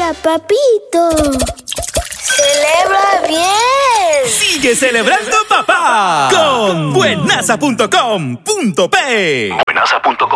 Mira, papito. ¡Celebra bien! ¡Sigue celebrando, papá! Con buenaza.com.pe. Buenaza.com